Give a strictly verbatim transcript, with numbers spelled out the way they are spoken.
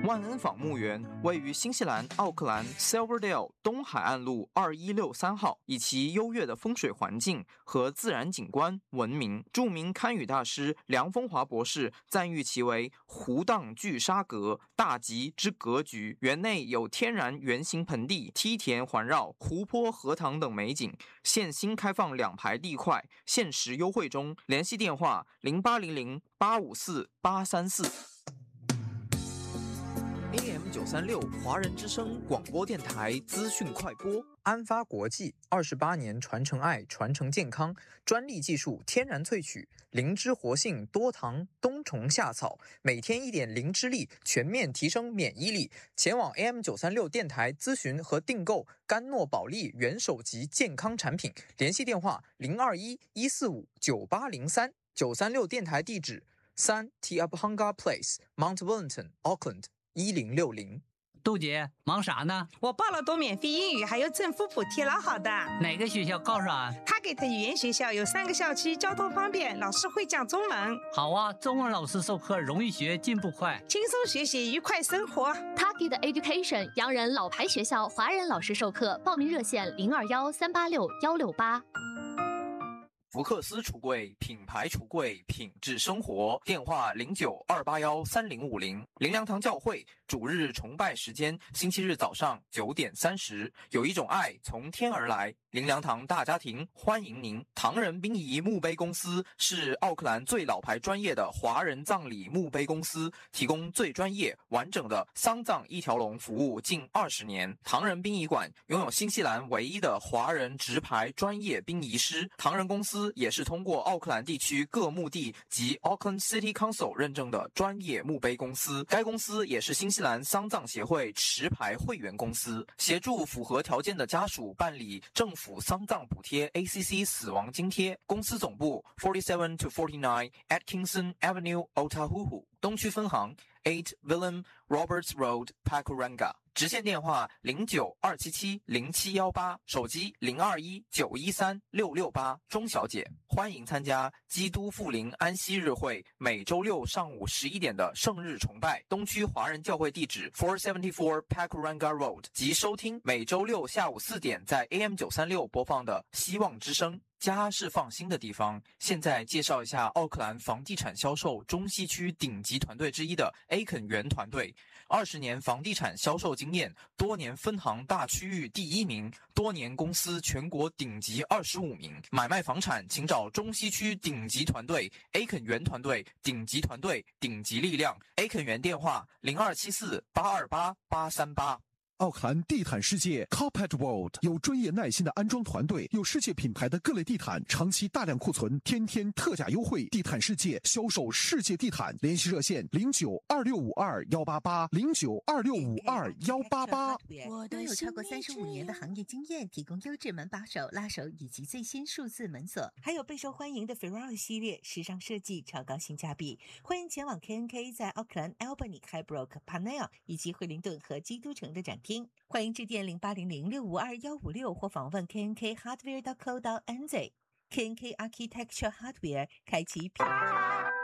万恩坊墓园位于新西兰奥克兰 Silverdale 东海岸路二一六三号，以其优越的风水环境和自然景观闻名。著名堪舆大师梁风华博士赞誉其为湖荡聚沙阁，大吉之格局。园内有天然圆形盆地、梯田环绕、湖泊、荷塘等美景。现新开放两排地块，限时优惠中。联系电话零八零零八五四八三四。A M 九三六华人之声广播电台资讯快播。安发国际二十八年传承爱，传承健康，专利技术，天然萃取，灵芝活性，多糖，冬虫夏草，每天一点灵芝力，全面提升免疫力。前往 A M 九三六电台咨询和订购甘诺宝利元首级健康产品，联系电话零二一一四五九八零三。九三六电台地址三 Te Apahanga Place Mount Wellington Auckland一零六零。 杜姐忙啥呢？ 我报了读免费英语，还有政府补贴，老好的。 哪个学校告诉啊？ 他给的语言学校有三个校区，交通方便，老师会讲中文。 好啊，中文老师授课容易学，进步快， 轻松学习，愉快生活。 他给的 Education 洋人老牌学校，华人老师授课，报名热线零二幺三八六幺六八。 福克斯橱柜，品牌橱柜，品质生活。电话零九二八幺三零五零。灵粮堂教会主日崇拜时间：星期日早上九点三十。有一种爱从天而来。灵粮堂大家庭欢迎您。唐人殡仪墓碑公司是奥克兰最老牌专业的华人葬礼墓碑公司，提供最专业完整的丧葬一条龙服务近二十年。唐人殡仪馆拥有新西兰唯一的华人直牌专业殡仪师。唐人公司也是通过奥克兰地区各墓地及 Auckland City Council 认证的专业墓碑公司。该公司也是新西兰丧葬协会持牌会员公司，协助符合条件的家属办理政府丧葬补贴 A C C 死亡津贴。公司总部 forty-seven to forty-nine Atkinson Avenue Otahuhu， 东区分行 eight Willem Roberts Road Pakuranga， 直线电话零九二七七零七一八，手机零二一九一三六六八。钟小姐，欢迎参加基督复临安息日会每周六上午十一点的圣日崇拜，东区华人教会地址 four seventy-four Pakuranga Road， 及收听每周六下午四点在 A M 九三六播放的希望之声。家是放心的地方。现在介绍一下奥克兰房地产销售中西区顶级团队之一的 A 肯园团队，二十年房地产销售经验，多年分行大区域第一名，多年公司全国顶级二十五名。买卖房产请找中西区顶级团队 A 肯园团队，顶级团队，顶级力量。A 肯园电话零二七四八二八八三八。 奥克兰地毯世界 Carpet World 有专业耐心的安装团队，有世界品牌的各类地毯，长期大量库存，天天特价优惠。地毯世界销售世界地毯，联系热线零九二六五二幺八八零九二六五二幺八八。 拥有超过三十五年的行业经验，提供优质门把手、拉手以及最新数字门锁，还有备受欢迎的 Ferrari 系列，时尚设计，超高性价比。欢迎前往 K N K 在奥克兰、Albany、Highbrook、Parnell 以及惠灵顿和基督城的展厅。欢迎致电零八零零六五二幺五六或访问 K N K Hardware dot co dot N Z。K N K Architecture Hardware 开启品质。